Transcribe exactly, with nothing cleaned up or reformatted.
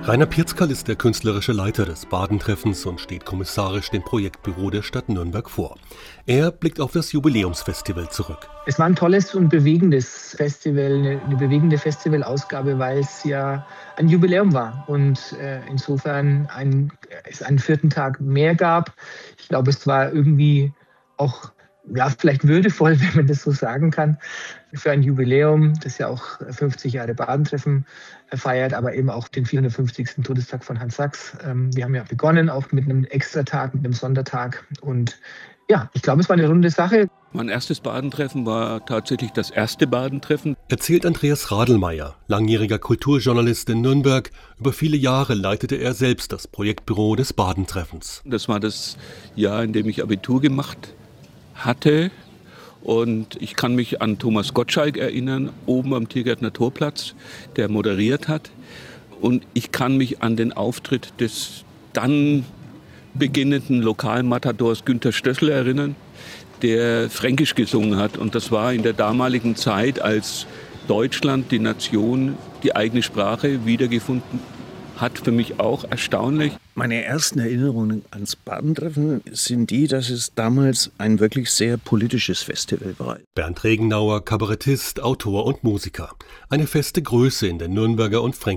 Rainer Pirzkal ist der künstlerische Leiter des Baden-Treffens und steht kommissarisch dem Projektbüro der Stadt Nürnberg vor. Er blickt auf das Jubiläumsfestival zurück. Es war ein tolles und bewegendes Festival, eine, eine bewegende Festivalausgabe, weil es ja ein Jubiläum war und äh, insofern ein, es einen vierten Tag mehr gab. Ich glaube, es war irgendwie auch ja, vielleicht würdevoll, wenn man das so sagen kann, für ein Jubiläum, das ja auch fünfzig Jahre Badentreffen feiert, aber eben auch den vierhundertfünfzigsten Todestag von Hans Sachs. Wir haben ja begonnen auch mit einem Extratag, mit einem Sondertag und ja, ich glaube, es war eine runde Sache. Mein erstes Badentreffen war tatsächlich das erste Badentreffen. Erzählt Andreas Radelmeier, langjähriger Kulturjournalist in Nürnberg. Über viele Jahre leitete er selbst das Projektbüro des Badentreffens. Das war das Jahr, in dem ich Abitur gemacht hatte. Und ich kann mich an Thomas Gottschalk erinnern, oben am Tiergärtner Torplatz, der moderiert hat. Und ich kann mich an den Auftritt des dann beginnenden Lokalmatadors Günter Stössel erinnern, der Fränkisch gesungen hat. Und das war in der damaligen Zeit, als Deutschland, die Nation, die eigene Sprache wiedergefunden hat, für mich auch erstaunlich. Meine ersten Erinnerungen ans Badentreffen sind die, dass es damals ein wirklich sehr politisches Festival war. Bernd Regenauer, Kabarettist, Autor und Musiker. Eine feste Größe in der Nürnberger und Fränkischen